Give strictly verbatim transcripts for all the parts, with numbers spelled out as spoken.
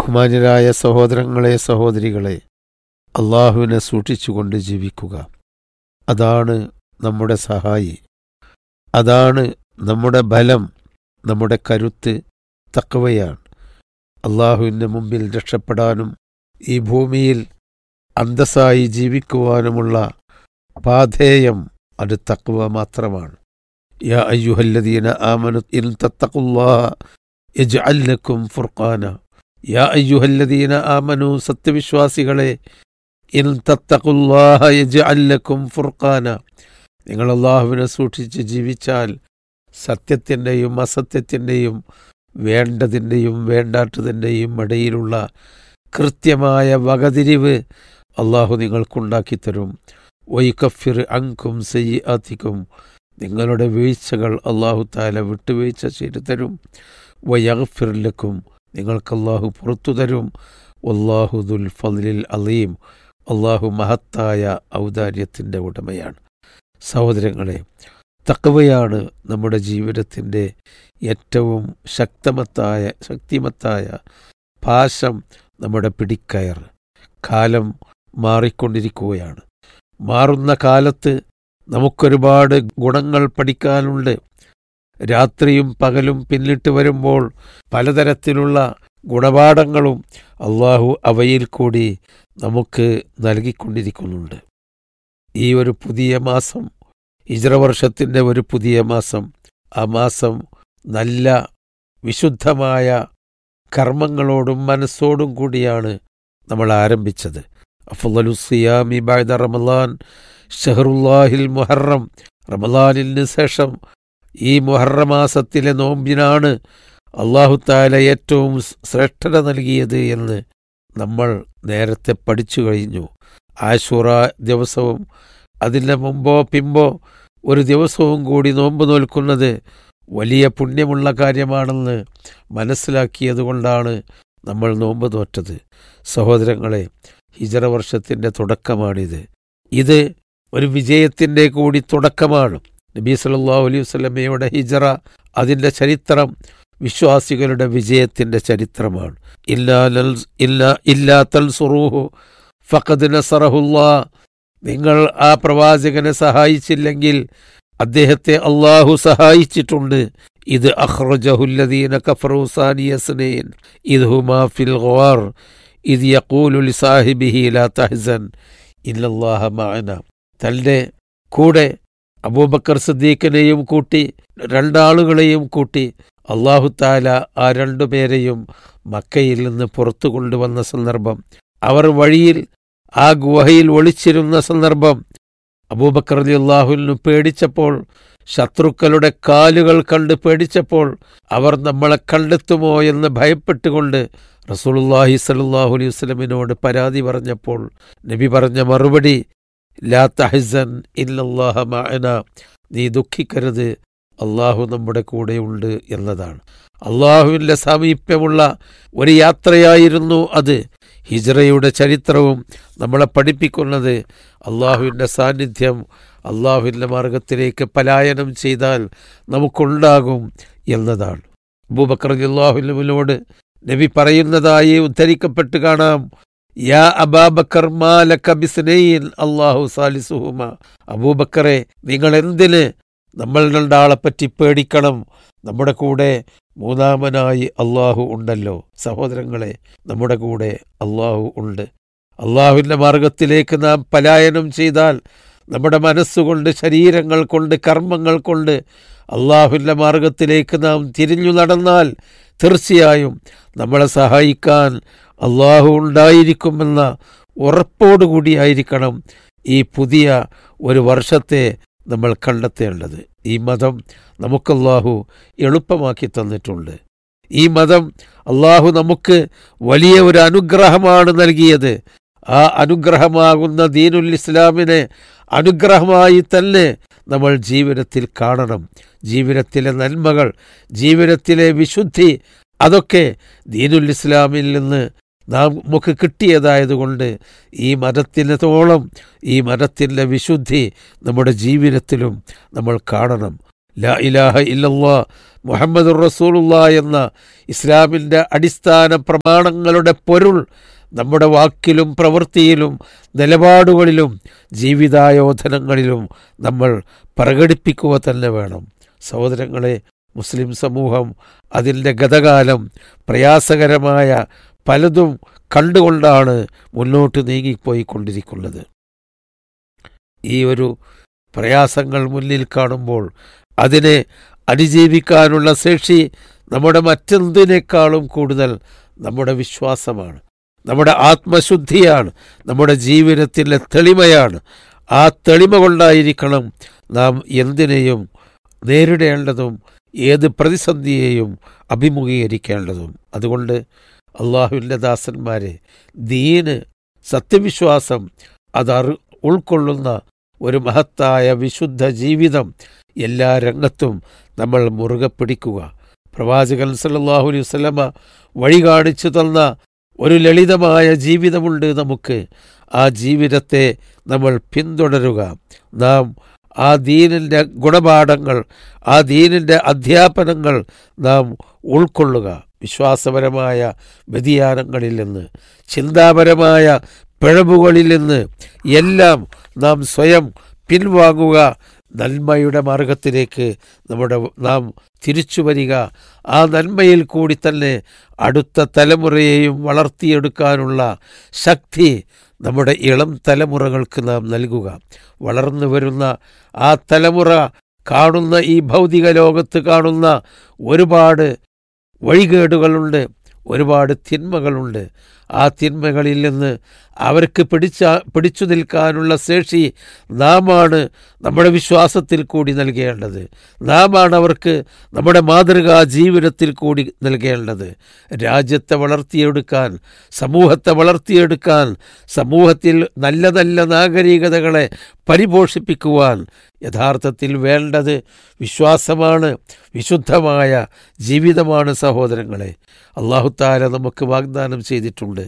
ബഹുമാന്യരായ സഹോദരങ്ങളെ, സഹോദരികളെ, അള്ളാഹുവിനെ സൂക്ഷിച്ചുകൊണ്ട് ജീവിക്കുക. അതാണ് നമ്മുടെ സഹായി, അതാണ് നമ്മുടെ ബലം, നമ്മുടെ കരുത്ത് തഖ്വയാണ്. അള്ളാഹുവിൻ്റെ മുമ്പിൽ രക്ഷപ്പെടാനും ഈ ഭൂമിയിൽ അന്തസ്സായി ജീവിക്കുവാനുമുള്ള പാഥേയം അത് തഖ്വ മാത്രമാണ്. യാ അയ്യുഹല്ലദീന ആമനു ഇൻ തത്തഖുല്ലാഹ യജ്അൽ ലക്കും ഫുർഖാന. യാ അയ്യുഹല്ലദീന ആമനു, സത്യവിശ്വാസികളെ, ഇൻ തത്തഖുല്ലാഹ യജ്അൽ ലക്കും ഫുർഖാന, നിങ്ങൾ അള്ളാഹുവിനെ സൂക്ഷിച്ച് ജീവിച്ചാൽ സത്യത്തിൻ്റെയും അസത്യത്തിൻ്റെയും വേണ്ടതിൻ്റെയും വേണ്ടാത്തതിൻ്റെയും ഇടയിലുള്ള കൃത്യമായ വകതിരിവ് അള്ളാഹു നിങ്ങൾക്കുണ്ടാക്കിത്തരും. വയുകഫിർ അൻകും സയ്യിആതികും, നിങ്ങളുടെ വീഴ്ചകൾ അള്ളാഹു തആല വിട്ടുവീഴ്ച ചെയ്തു തരും. വയഗ്ഫിർ ലക്കും, നിങ്ങൾക്ക് അള്ളാഹു പുറത്തു തരും. വല്ലാഹു ദുൽ ഫദ്ലിൽ അലീം, അള്ളാഹു മഹത്തായ ഔദാര്യത്തിൻ്റെ ഉടമയാണ്. സഹോദരങ്ങളെ, തഖ്വയാണ് നമ്മുടെ ജീവിതത്തിൻ്റെ ഏറ്റവും ശക്തമത്തായ ശക്തിമത്തായ പാശം, നമ്മുടെ പിടിക്കയർ. കാലം മാറിക്കൊണ്ടിരിക്കുകയാണ്. മാറുന്ന കാലത്ത് നമുക്കൊരുപാട് ഗുണങ്ങൾ പഠിക്കാനുണ്ട്. രാത്രിയും പകലും പിന്നിട്ട് വരുമ്പോൾ പലതരത്തിലുള്ള ഗുണപാഠങ്ങളും അള്ളാഹു അവയിൽ കൂടി നമുക്ക് നൽകിക്കൊണ്ടിരിക്കുന്നുണ്ട്. ഈ ഒരു പുതിയ മാസം, ഹിജ്റ വർഷത്തിൻ്റെ ഒരു പുതിയ മാസം, ആ മാസം നല്ല വിശുദ്ധമായ കർമ്മങ്ങളോടും മനസ്സോടും കൂടിയാണ് നമ്മൾ ആരംഭിച്ചത്. അഫ്ളലു സിയാമി ബഅദ റമളാൻ ഷഹറുല്ലാഹിൽ മുഹറം, റമളാനിന് ശേഷം ഈ മുഹറം മാസത്തിലെ നോമ്പിനാണ് അല്ലാഹു തആല ഏറ്റവും ശ്രേഷ്ഠത നൽകിയത് എന്ന് നമ്മൾ നേരത്തെ പഠിച്ചു കഴിഞ്ഞു. ആശൂറ ദിവസവും അതിൻ്റെ മുമ്പോ പിമ്പോ ഒരു ദിവസവും കൂടി നോമ്പ് നോൽക്കുന്നത് വലിയ പുണ്യമുള്ള കാര്യമാണെന്ന് മനസ്സിലാക്കിയതുകൊണ്ടാണ് നമ്മൾ നോമ്പ് നോറ്റത്. സഹോദരങ്ങളെ, ഹിജ്റ വർഷത്തിൻ്റെ തുടക്കമാണിത്. ഇത് ഒരു വിജയത്തിൻ്റെ കൂടി തുടക്കമാണ്. നബി സല്ലല്ലാഹു അലൈഹി വസല്ലമയുടെ ഹിജ്റ, അതിൻ്റെ ചരിത്രം വിശ്വാസികളുടെ വിജയത്തിൻ്റെ ചരിത്രമാണ്. ഇല്ലാ ഇല്ലാ ഇല്ലാ തൻസുറൂഹു ഫഖദ് നസറഹുല്ലാഹ്, നിങ്ങൾ ആ പ്രവാചകനെ സഹായിച്ചില്ലെങ്കിൽ അദ്ദേഹത്തെ അള്ളാഹു സഹായിച്ചിട്ടുണ്ട്. ഇത് അഖ്റജഹുല്ലദീന കഫറൂ സാനിയ സ്നൈൻ ഇദ് ഹുമാ ഫിൽ ഗാർ ഇദ് യഖൂലു ലിസാഹിബിഹി ലാ തഹ്സൻ ഇന്നല്ലാഹ മഅനാ. തൻ്റെ കൂടെ അബൂബക്കർ സിദ്ദീഖിനെയും കൂട്ടി, രണ്ടാളുകളെയും കൂട്ടി അള്ളാഹു തആല ആ രണ്ടുപേരെയും മക്കയിൽ നിന്ന് പുറത്തു കൊണ്ടുവന്ന സന്ദർഭം, അവർ വഴിയിൽ ആ ഗുഹയിൽ ഒളിച്ചിരുന്ന സന്ദർഭം, അബൂബക്കർ റളിയല്ലാഹുവിന് പേടിച്ചപ്പോൾ, ശത്രുക്കളുടെ കാലുകൾ കണ്ട് പേടിച്ചപ്പോൾ, അവർ നമ്മളെ കണ്ടെത്തുമോ എന്ന് ഭയപ്പെട്ടുകൊണ്ട് റസൂലുള്ളാഹി സ്വല്ലല്ലാഹു അലൈഹി വസല്ലമിനോട് പരാതി പറഞ്ഞപ്പോൾ നബി പറഞ്ഞ മറുപടി ലാ തഹ്സൻ ഇന്നല്ലാഹ മഅനാ, നീ ദുഃഖിക്കരുത്, അള്ളാഹു നമ്മുടെ കൂടെയുണ്ട് എന്നതാണ്. അള്ളാഹുവിൻ്റെ സാമീപ്യമുള്ള ഒരു യാത്രയായിരുന്നു അത്. ഹിജ്റയുടെ ചരിത്രവും നമ്മളെ പഠിപ്പിക്കുന്നത് അള്ളാഹുവിൻ്റെ സാന്നിധ്യം, അള്ളാഹുവിൻ്റെ മാർഗത്തിലേക്ക് പലായനം ചെയ്താൽ നമുക്കുണ്ടാകും എന്നതാണ്. അബൂബക്കർ റളിയല്ലാഹുവിനോട് നബി പറയുന്നതായി ഉദ്ധരിക്കപ്പെട്ട് കാണാം, യാ അബാബക്കർ മാ ലക ബിസ്നൈൻ അല്ലാഹു സാലിസുഹുമ. അബൂബക്കറെ, നിങ്ങൾ എന്തിന് നമ്മൾ രണ്ടാളെപ്പറ്റി പേടിക്കണം? നമ്മുടെ കൂടെ മൂന്നാമനായി അള്ളാഹു ഉണ്ടല്ലോ. സഹോദരങ്ങളെ, നമ്മുടെ കൂടെ അള്ളാഹു ഉണ്ട്. അള്ളാഹുവിൻ്റെ മാർഗത്തിലേക്ക് നാം പലായനം ചെയ്താൽ, നമ്മുടെ മനസ്സുകൊണ്ട്, ശരീരങ്ങൾ കൊണ്ട്, കർമ്മങ്ങൾ കൊണ്ട് അള്ളാഹുവിൻ്റെ മാർഗത്തിലേക്ക് നാം തിരിഞ്ഞു നടന്നാൽ തീർച്ചയായും നമ്മളെ സഹായിക്കാൻ അള്ളാഹു ഉണ്ടായിരിക്കുമെന്ന ഉറപ്പോടുകൂടിയായിരിക്കണം ഈ പുതിയ ഒരു വർഷത്തെ നമ്മൾ കണ്ടെത്തേണ്ടത്. ഈ മതം നമുക്കല്ലാഹു എളുപ്പമാക്കി തന്നിട്ടുണ്ട്. ഈ മതം അള്ളാഹു നമുക്ക് വലിയ ഒരു അനുഗ്രഹമാണ് നൽകിയത്. ആ അനുഗ്രഹമാകുന്ന ദീനുൽ ഇസ്ലാമിനെ അനുഗ്രഹമായി തന്നെ നമ്മൾ ജീവിതത്തിൽ കാണണം. ജീവിതത്തിലെ നന്മകൾ, ജീവിതത്തിലെ വിശുദ്ധി, അതൊക്കെ ദീനുൽ ഇസ്ലാമിൽ നിന്ന് നാം നമുക്ക് കിട്ടിയതായതുകൊണ്ട് ഈ മതത്തിനോളം ഈ മതത്തിൻ്റെ വിശുദ്ധി നമ്മുടെ ജീവിതത്തിലും നമ്മൾ കാണണം. ലാ ഇലാഹ ഇല്ലല്ലാ മുഹമ്മദുർ റസൂലുള്ളാ എന്ന ഇസ്ലാമിൻ്റെ അടിസ്ഥാന പ്രമാണങ്ങളുടെ പൊരുൾ നമ്മുടെ വാക്കിലും പ്രവൃത്തിയിലും നിലപാടുകളിലും ജീവിതായോധനങ്ങളിലും നമ്മൾ പ്രകടിപ്പിക്കുക തന്നെ വേണം. സഹോദരങ്ങളെ, മുസ്ലിം സമൂഹം അതിൻ്റെ ഗതകാലം പ്രയാസകരമായ പലതും കണ്ടുകൊണ്ടാണ് മുന്നോട്ട് നീങ്ങിപ്പോയിക്കൊണ്ടിരിക്കുന്നത്. ഈ ഒരു പ്രയാസങ്ങൾ മുന്നിൽ കാണുമ്പോൾ അതിനെ അതിജീവിക്കാനുള്ള ശേഷി നമ്മുടെ മറ്റെന്തിനേക്കാളും കൂടുതൽ നമ്മുടെ വിശ്വാസമാണ്, നമ്മുടെ ആത്മശുദ്ധിയാണ്, നമ്മുടെ ജീവിതത്തിലെ തെളിമയാണ്. ആ തെളിമ കൊണ്ടായിരിക്കണം നാം എന്തിനേയും നേരിടേണ്ടതും ഏത് പ്രതിസന്ധിയെയും അഭിമുഖീകരിക്കേണ്ടതും. അതുകൊണ്ട് അള്ളാഹുവിൻ്റെ ദാസന്മാരെ, ദീന്, സത്യവിശ്വാസം അതറി ഉൾക്കൊള്ളുന്ന ഒരു മഹത്തായ വിശുദ്ധ ജീവിതം എല്ലാ രംഗത്തും നമ്മൾ മുറുകെ പിടിക്കുക. പ്രവാചകൻ സല്ലല്ലാഹു അലൈഹി വസല്ലമ വഴി കാണിച്ചു തന്ന ഒരു ലളിതമായ ജീവിതമുണ്ട് നമുക്ക്. ആ ജീവിതത്തെ നമ്മൾ പിന്തുടരുക. നാം ആ ദീനിൻ്റെ ഗുണപാഠങ്ങൾ, ആ ദീനിൻ്റെ അധ്യാപനങ്ങൾ നാം ഉൾക്കൊള്ളുക. വിശ്വാസപരമായ വ്യതിയാനങ്ങളിൽ നിന്ന്, ചിന്താപരമായ പിഴവുകളിൽ നിന്ന് എല്ലാം നാം സ്വയം പിൻവാങ്ങുക. നന്മയുടെ മാർഗത്തിലേക്ക് നമ്മുടെ നാം തിരിച്ചു വരിക. ആ നന്മയിൽ കൂടി തന്നെ അടുത്ത തലമുറയെയും വളർത്തിയെടുക്കാനുള്ള ശക്തി നമ്മുടെ ഇളം തലമുറകൾക്ക് നാം നൽകുക. വളർന്നു വരുന്ന ആ തലമുറ കാണുന്ന ഈ ഭൗതിക ലോകത്ത് കാണുന്ന ഒരുപാട് വഴികേടുകളുണ്ട്, ഒരുപാട് തിന്മകളുണ്ട്. ആ തിന്മകളിൽ നിന്ന് അവർക്ക് പിടിച്ച പിടിച്ചു നിൽക്കാനുള്ള ശേഷി നാമാണ് നമ്മുടെ വിശ്വാസത്തിൽ കൂടി നൽകേണ്ടത്. നാമാണ് അവർക്ക് നമ്മുടെ മാതൃകാ ജീവിതത്തിൽ കൂടി നൽകേണ്ടത്. രാജ്യത്തെ വളർത്തിയെടുക്കാൻ, സമൂഹത്തെ വളർത്തിയെടുക്കാൻ, സമൂഹത്തിൽ നല്ല നല്ല നാഗരികതകളെ പരിപോഷിപ്പിക്കുവാൻ യഥാർത്ഥത്തിൽ വേണ്ടത് വിശ്വാസമാണ്, വിശുദ്ധമായ ജീവിതമാണ്. സഹോദരങ്ങളെ, അല്ലാഹു തആല നമുക്ക് വാഗ്ദാനം ചെയ്തിട്ടുണ്ട്.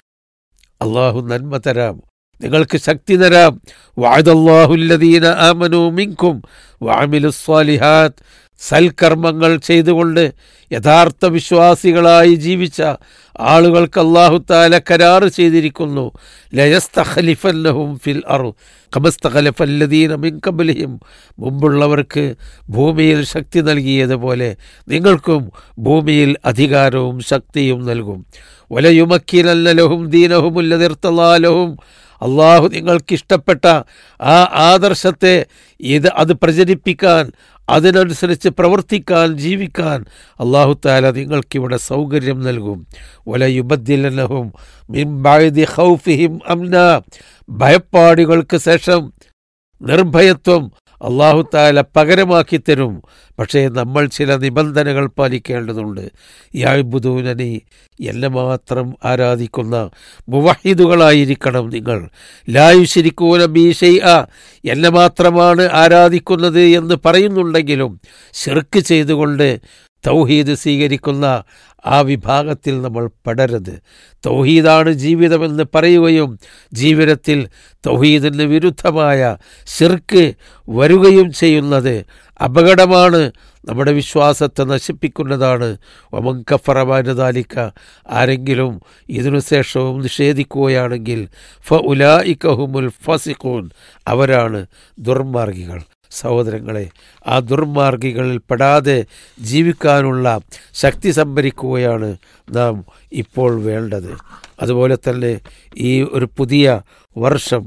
അള്ളാഹു നന്മ തരാം, നിങ്ങൾക്ക് ശക്തി തരാം. വഅദല്ലാഹുല്ലദീന ആമനൂ മിൻകും വഅമിലുസ്സാലിഹാത്ത്. സൽക്കർമ്മങ്ങൾ ചെയ്തുകൊണ്ട് യഥാർത്ഥ വിശ്വാസികളായി ജീവിച്ച ആളുകൾക്ക് അല്ലാഹു തആല കരാറ് ചെയ്തിരിക്കുന്നു. ലയസ്തഖലിഫന്നഹും ഫിൽ അർദ് കമസ്തഖലഫല്ലദീന മിൻ ഖബ്ലിഹിം. മുമ്പുള്ളവർക്ക് ഭൂമിയിൽ ശക്തി നൽകിയതുപോലെ നിങ്ങൾക്കും ഭൂമിയിൽ അധികാരവും ശക്തിയും നൽകും. വലയുമക്കിനന്ന ലഹും ദീനഹുമുല്ലദീ ഇർതളാ ലഹും. അള്ളാഹു നിങ്ങൾക്കിഷ്ടപ്പെട്ട ആ ആദർശത്തെ ഇത് അത് പ്രചരിപ്പിക്കാൻ, അതിനനുസരിച്ച് പ്രവർത്തിക്കാൻ, ജീവിക്കാൻ അല്ലാഹു തആല നിങ്ങൾക്കിവിടെ സൗകര്യം നൽകും. വലയുബദ്ദിലന്നഹും മിൻ ബഅദി ഖൗഫിഹിം അംനാ. ഭയപ്പാടുകൾക്ക് ശേഷം നിർഭയത്വം അല്ലാഹു തആല പകരമാക്കി തരും. പക്ഷേ നമ്മൾ ചില നിബന്ധനകൾ പാലിക്കേണ്ടതുണ്ട്. യഅ്ബുദൂനനി, എന്നെ മാത്രം ആരാധിക്കുന്ന മുവഹിദുകളായിരിക്കണം നിങ്ങൾ. ലാ യുശ്രികൂന ബി ശൈഅ, എന്നെ മാത്രമാണ് ആരാധിക്കുന്നത് എന്ന് പറയുന്നുണ്ടെങ്കിലും ശിർക്ക് ചെയ്തുകൊണ്ട് തൗഹീദ് സ്വീകരിക്കുന്ന ആ വിഭാഗത്തിൽ നമ്മൾ പെടരുത്. തൗഹീദാണ് ജീവിതമെന്ന് പറയുകയും ജീവിതത്തിൽ തൗഹീദിന് വിരുദ്ധമായ ശിർക്ക് വരികയും ചെയ്യുന്നത് അപകടമാണ്, നമ്മുടെ വിശ്വാസത്തെ നശിപ്പിക്കുന്നതാണ്. വമൻ കഫറ ബഅദ ദാലിക, ആരെങ്കിലും ഇതിനു ശേഷവും നിഷേധിക്കുകയാണെങ്കിൽ ഫഉലൈക ഹുമുൽ ഫാസിഖൂൻ, അവരാണ് ദുർമാർഗികൾ. സഹോദരങ്ങളെ, ആ ദുർമാർഗികളിൽ പെടാതെ ജീവിക്കാനുള്ള ശക്തി സംഭരിക്കുകയാണ് നാം ഇപ്പോൾ വേണ്ടത്. അതുപോലെ തന്നെ ഈ ഒരു പുതിയ വർഷം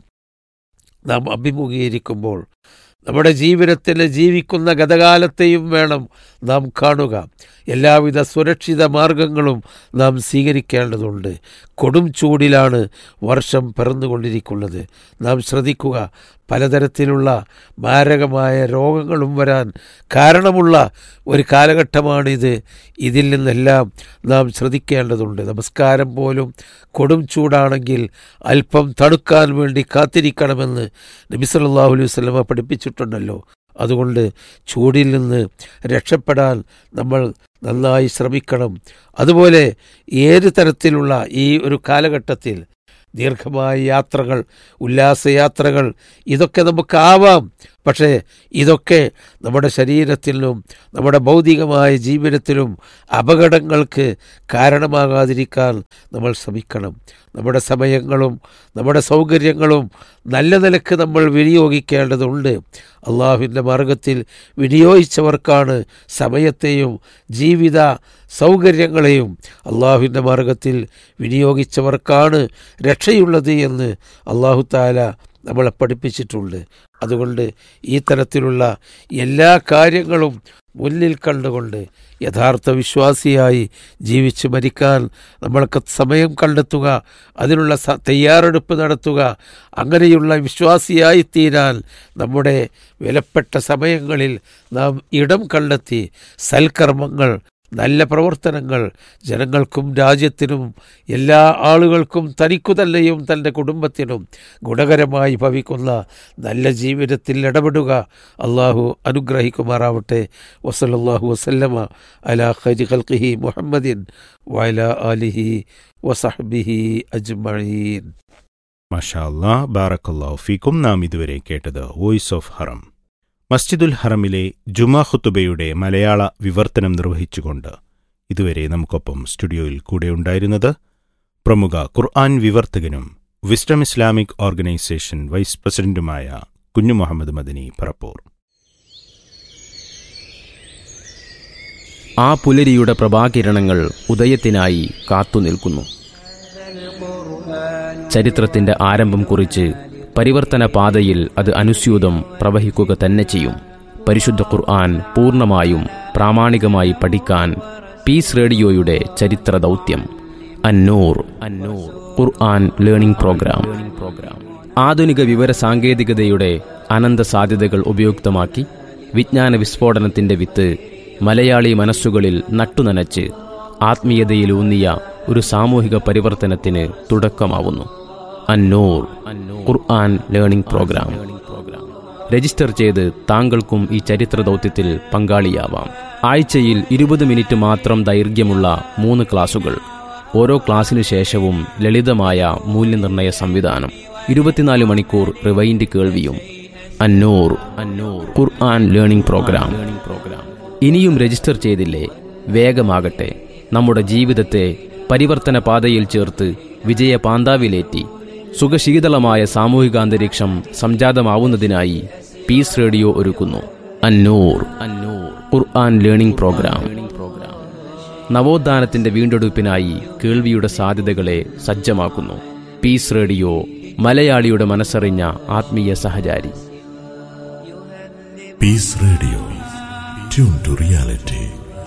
നാം അഭിമുഖീകരിക്കുമ്പോൾ നമ്മുടെ ജീവിതത്തിൽ ജീവിക്കുന്ന ഗതകാലത്തെയും വേണം നാം കാണുക. എല്ലാവിധ സുരക്ഷിത മാർഗങ്ങളും നാം സ്വീകരിക്കേണ്ടതുണ്ട്. കൊടും ചൂടിലാണ് വർഷം പിറന്നുകൊണ്ടിരിക്കുന്നത്. നാം ശ്രദ്ധിക്കുക, പലതരത്തിലുള്ള മാരകമായ രോഗങ്ങളും വരാൻ കാരണമുള്ള ഒരു കാലഘട്ടമാണിത്. ഇതിൽ നിന്നെല്ലാം നാം ശ്രദ്ധിക്കേണ്ടതുണ്ട്. നമസ്കാരം പോലും കൊടും ചൂടാണെങ്കിൽ അല്പം തണുക്കാൻ വേണ്ടി കാത്തിരിക്കണമെന്ന് നബി സല്ലല്ലാഹു അലൈഹി വസല്ലമ പഠിപ്പിച്ചിട്ടുണ്ടല്ലോ. അതുകൊണ്ട് ചൂടിൽ നിന്ന് രക്ഷപ്പെടാൻ നമ്മൾ നന്നായി ശ്രമിക്കണം. അതുപോലെ ഏത് തരത്തിലുള്ള ഈ ഒരു കാലഘട്ടത്തിൽ ദീർഘമായ യാത്രകൾ, ഉല്ലാസയാത്രകൾ, ഇതൊക്കെ നമുക്കാവാം. പക്ഷേ ഇതൊക്കെ നമ്മുടെ ശരീരത്തിലും നമ്മുടെ ഭൗതികമായ ജീവിതത്തിലും അപകടങ്ങൾക്ക് കാരണമാകാതിരിക്കാൻ നമ്മൾ ശ്രമിക്കണം. നമ്മുടെ സമയങ്ങളും നമ്മുടെ സൗകര്യങ്ങളും നല്ല നിലക്ക് നമ്മൾ വിനിയോഗിക്കേണ്ടതുണ്ട്. അള്ളാഹുവിൻ്റെ മാർഗത്തിൽ വിനിയോഗിച്ചവർക്കാണ് സമയത്തെയും ജീവിത സൗകര്യങ്ങളെയും അള്ളാഹുവിൻ്റെ മാർഗത്തിൽ വിനിയോഗിച്ചവർക്കാണ് രക്ഷയുള്ളത് എന്ന് അള്ളാഹു തആല നമ്മളെ പഠിപ്പിച്ചിട്ടുണ്ട്. അതുകൊണ്ട് ഈ തരത്തിലുള്ള എല്ലാ കാര്യങ്ങളും മുന്നിൽ കണ്ടുകൊണ്ട് യഥാർത്ഥ വിശ്വാസിയായി ജീവിച്ച് മരിക്കാൻ നമ്മൾക്ക് സമയം കണ്ടെത്തുക, അതിനുള്ള തയ്യാറെടുപ്പ് നടത്തുക. അങ്ങനെയുള്ള വിശ്വാസിയായി തീരാൻ നമ്മുടെ വിലപ്പെട്ട സമയങ്ങളിൽ നാം ഇടം കണ്ടെത്തി സൽക്കർമ്മങ്ങൾ, നല്ല പ്രവർത്തനങ്ങൾ ജനങ്ങൾക്കും രാജ്യത്തിനും എല്ലാ ആളുകൾക്കും തനിക്കു തന്നെയും തൻ്റെ കുടുംബത്തിനും ഗുണകരമായി ഭവിക്കുന്ന നല്ല ജീവിതത്തിൽ ഇടപെടുക. അള്ളാഹു അനുഗ്രഹിക്കുമാറാവട്ടെ. വസല്ലല്ലാഹു വസല്ലമ അലാ ഖൈരി ഖൽഖിഹി മുഹമ്മദിൻ വഅലാ ആലിഹി വസഹ്ബിഹി അജ്മഈൻ. മാഷാ അല്ലാഹ്, ബാറക്കല്ലാഹു ഫീക്കും. നാം ഇതുവരെ കേട്ടത് വോയിസ് ഓഫ് ഹറം. മസ്ജിദുൽ ഹറമിലെ ജുമാ ഖുതുബയുടെ മലയാള വിവർത്തനം നിർവഹിച്ചുകൊണ്ട് ഇതുവരെ നമുക്കൊപ്പം സ്റ്റുഡിയോയിൽ കൂടെയുണ്ടായിരുന്നത് പ്രമുഖ ഖുർആൻ വിവർത്തകനും വിസ്ഡം ഇസ്ലാമിക് ഓർഗനൈസേഷൻ വൈസ് പ്രസിഡന്റുമായ കുഞ്ഞു മുഹമ്മദ് മദനി പറപ്പൂർ. ആ പുലരിയുടെ പ്രഭാകിരണങ്ങൾ ഉദയത്തിനായി കാത്തുനിൽക്കുന്നു. ചരിത്രത്തിന്റെ ആരംഭം കുറിച്ച് പരിവർത്തന പാതയിൽ അത് അനുസ്യൂതം പ്രവഹിക്കുക തന്നെ ചെയ്യും. പരിശുദ്ധ ഖുർആൻ പൂർണ്ണമായും പ്രാമാണികമായി പഠിക്കാൻ പീസ് റേഡിയോയുടെ ചരിത്ര ദൗത്യം അന്നൂർ അന്നൂർ ഖുർആൻ ലേണിംഗ് പ്രോഗ്രാം. ആധുനിക വിവര സാങ്കേതികതയുടെ അനന്ത സാധ്യതകൾ ഉപയുക്തമാക്കി വിജ്ഞാന വിസ്ഫോടനത്തിന്റെ വിത്ത് മലയാളി മനസ്സുകളിൽ നട്ടുനനച്ച് ആത്മീയതയിലൂന്നിയ ഒരു സാമൂഹിക പരിവർത്തനത്തിന് തുടക്കമാവുന്നു. അന്നൂർ ഖുർആൻ ലേണിംഗ് പ്രോഗ്രാം. രജിസ്റ്റർ ചെയ്ത് താങ്കൾക്കും ഈ ചരിത്ര ദൗത്യത്തിൽ പങ്കാളിയാവാം. ആഴ്ചയിൽ ഇരുപത് മിനിറ്റ് മാത്രം ദൈർഘ്യമുള്ള മൂന്ന് ക്ലാസുകൾ. ഓരോ ക്ലാസ്സിനു ശേഷവും ലളിതമായ മൂല്യനിർണ്ണയ സംവിധാനം. ഇരുപത്തിനാല് മണിക്കൂർ റിവൈൻഡ് കേൾവിയും. അന്നൂർ അന്നൂർ ഖുർആൻ ലേണിംഗ് പ്രോഗ്രാം. ഇനിയും രജിസ്റ്റർ ചെയ്തില്ലേ? വേഗമാകട്ടെ. നമ്മുടെ ജീവിതത്തെ പരിവർത്തന പാതയിൽ ചേർത്ത് വിജയ പാന്താവിലേറ്റി സുഖശീതളമായ സാമൂഹികാന്തരീക്ഷം സംജാതമാവുന്നതിനായി പീസ് റേഡിയോ ഒരുക്കുന്നു അന്നൂർ അന്നൂർ ഖുർആൻ ലേണിംഗ് പ്രോഗ്രാം. നവോത്ഥാനത്തിന്റെ വീണ്ടെടുപ്പിനായി കേൾവിയുടെ സാധ്യതകളെ സജ്ജമാക്കുന്നു. പീസ് റേഡിയോ, മലയാളിയുടെ മനസ്സറിഞ്ഞ ആത്മീയ സഹചാരി. Piece radio, tune to reality.